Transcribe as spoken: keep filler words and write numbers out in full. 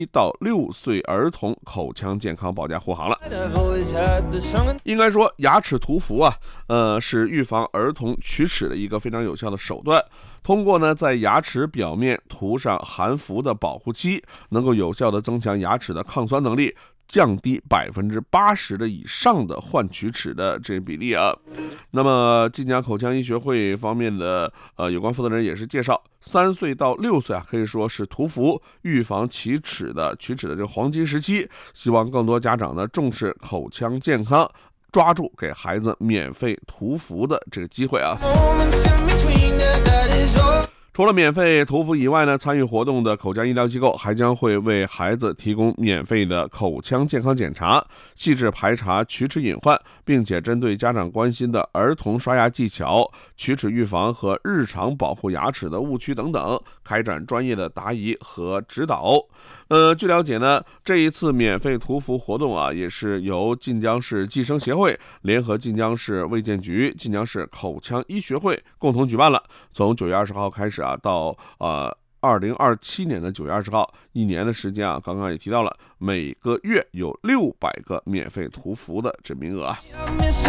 一到六岁儿童口腔健康保驾护航了。应该说，牙齿涂氟啊，呃，是预防儿童龋齿的一个非常有效的手段。通过呢，在牙齿表面涂上含氟的保护漆，能够有效的增强牙齿的抗酸能力，降低百分之八十的以上的患龋齿的这个比例啊。那么晋江口腔医学会方面的呃有关负责人也是介绍，三岁到六岁啊，可以说是涂氟预防龋齿的龋齿的这个黄金时期。希望更多家长呢重视口腔健康，抓住给孩子免费涂氟的这个机会啊。除了免费涂氟以外呢，参与活动的口腔医疗机构还将会为孩子提供免费的口腔健康检查，细致排查龋齿隐患，并且针对家长关心的儿童刷牙技巧、龋齿预防和日常保护牙齿的误区等等，开展专业的答疑和指导。呃，据了解呢，这一次免费涂氟活动啊，也是由晋江市计生协会联合晋江市卫健局、晋江市口腔医学会共同举办了。从九月二十号开始啊，到呃二零二七年的九月二十号，一年的时间啊，刚刚也提到了，每个月有六百个免费涂氟的这名额啊。